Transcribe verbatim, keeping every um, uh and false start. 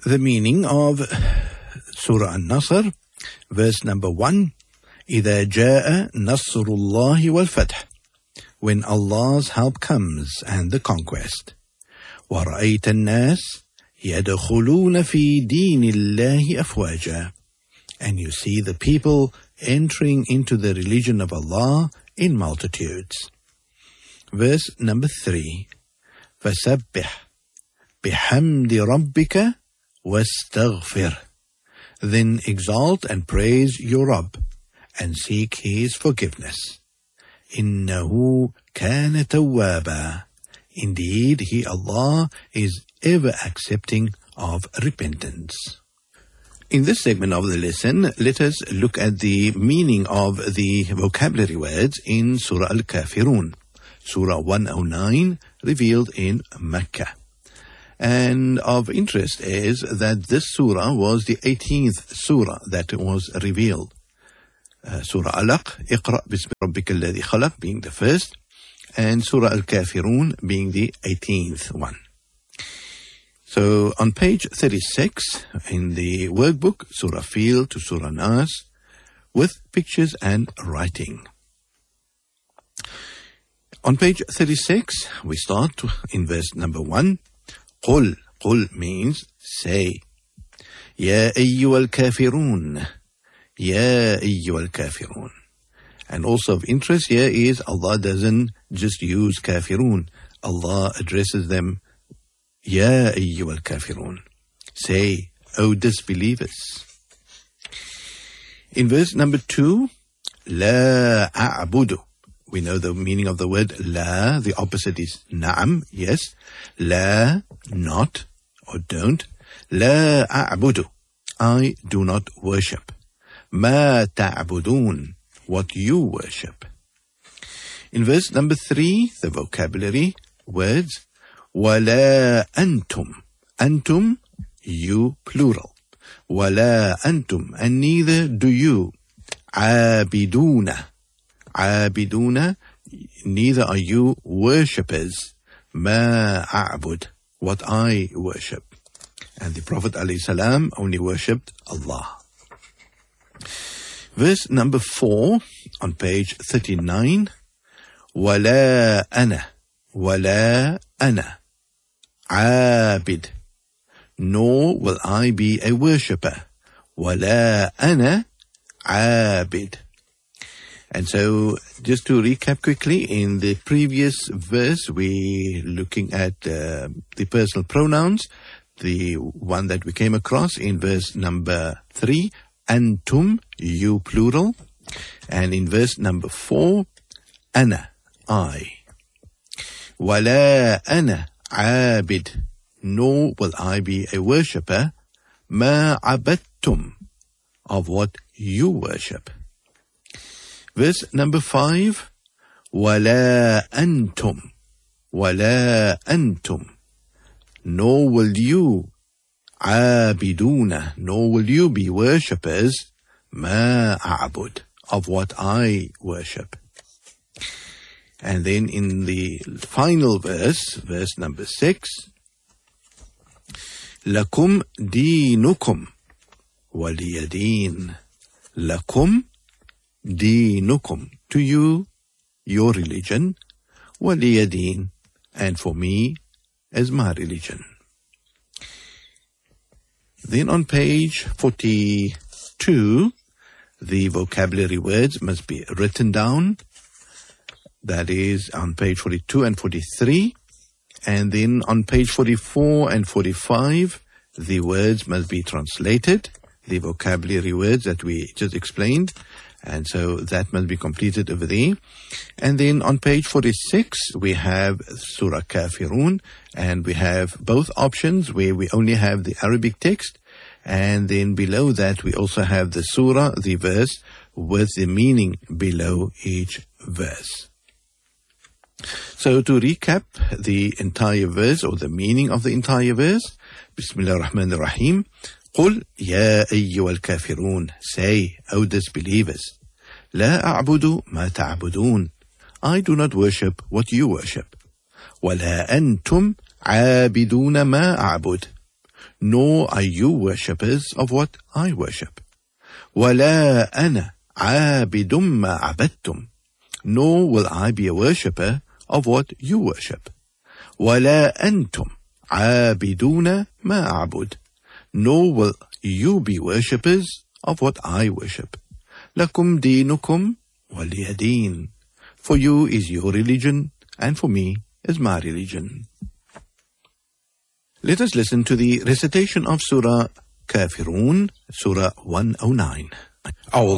The meaning of Surah An-Nasr, verse number one, إِذَا جَاءَ نَصْرُ اللَّهِ وَالْفَتْحِ, when Allah's help comes and the conquest. وَرَأَيْتَ النَّاسِ يَدْخُلُونَ فِي دِينِ اللَّهِ أَفْوَاجًا, and you see the people entering into the religion of Allah in multitudes. Verse number three, فَسَبِّحْ بِحَمْدِ رَبِّكَ وَاسْتَغْفِرْ, then exalt and praise your Rabb and seek His forgiveness. إِنَّهُ كَانَ تَوَّابًا, indeed He, Allah, is ever accepting of repentance. In this segment of the lesson, let us look at the meaning of the vocabulary words in Surah Al-Kafirun, Surah one oh nine, revealed in Mecca. And of interest is that this surah was the eighteenth surah that was revealed. Uh, surah Alaq, Iqra bismi rabbika alladhi khalaq, being the first, and Surah Al-Kafirun being the eighteenth one. So on page thirty-six in the workbook, Surah Fil to Surah Nas, with pictures and writing. On page thirty-six, we start in verse number one. قل, قل means say. يا أيها الكافرون, يا أيها الكافرون. And also of interest here is Allah doesn't just use kafirun. Allah addresses them, يا أيها الكافرون. Say, O disbelievers. In verse number two, لا أعبد. We know the meaning of the word la. The opposite is na'am, yes. La, not, or don't. La a'budu, I do not worship. Ma ta'budun, what you worship. In verse number three, the vocabulary words, wala antum. Antum, you, plural. Wala antum, and neither do you. Abiduna. Abiduna, neither are you worshippers. Ma a'bud, what I worship. And the Prophet ﷺ only worshipped Allah. Verse number four on page thirty-nine. Wala ana, wala ana, abid, nor will I be a worshipper. Wala ana, abid. And so, just to recap quickly, in the previous verse, we're looking at uh, the personal pronouns, the one that we came across in verse number three, antum, you plural, and in verse number four, ana, I. Wala ana abid, nor will I be a worshipper, ma abattum, of what you worship. Verse number five, وَلَا أَنْتُمْ, وَلَا أَنْتُمْ, nor will you, عَابِدُونَ, nor will you be worshippers, مَا أَعْبُدْ, of what I worship. And then in the final verse, verse number six, لَكُمْ دِينُكُمْ وَلِيَ دِينٌ, لَكُمْ Dinukum, to you, your religion, waliya deen, and for me, as my religion. Then on page forty-two, the vocabulary words must be written down. That is on page forty-two and forty-three. And then on page forty-four and forty-five, the words must be translated, the vocabulary words that we just explained. And so that must be completed over there. And then on page forty-six, we have Surah Kafirun, and we have both options where we only have the Arabic text. And then below that, we also have the surah, the verse, with the meaning below each verse. So to recap the entire verse, or the meaning of the entire verse, Bismillah ar-Rahman ar-Rahim, قُلْ يَا أَيُّهَا الْكَافِرُونَ, say, O disbelievers, لَا أَعْبُدُ مَا تَعْبُدُونَ, I do not worship what you worship. وَلَا أَنْتُمْ عَابِدُونَ مَا أَعْبُدُ, nor are you worshippers of what I worship. وَلَا أَنَا عَابِدٌ مَا عَبَدتُّمْ, nor will I be a worshipper of what you worship. وَلَا أَنْتُمْ عَابِدُونَ مَا أَعْبُدُ, nor will you be worshippers of what I worship. لَكُمْ دِينُكُمْ وَلِيَ دِينِ, for you is your religion, and for me is my religion. Let us listen to the recitation of Surah Kafirun, Surah one oh nine.